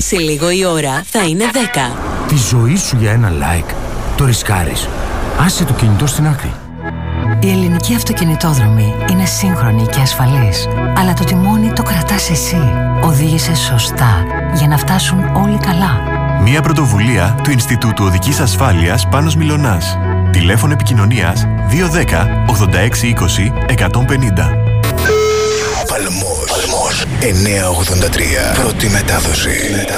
Σε λίγο η ώρα θα είναι 10. Τη ζωή σου για ένα like. Το ρισκάρεις. Άσε το κινητό στην άκρη. Η ελληνική αυτοκινητόδρομη είναι σύγχρονη και ασφαλής. Αλλά το τιμόνι το κρατάς εσύ. Οδήγησε σωστά για να φτάσουν όλοι καλά. Μια πρωτοβουλία του Ινστιτούτου Οδικής Ασφάλειας Πάνος Μιλωνάς. Τηλέφωνο επικοινωνίας 210 86 20 150. Παλμός 983. Πρώτη μετάδοση.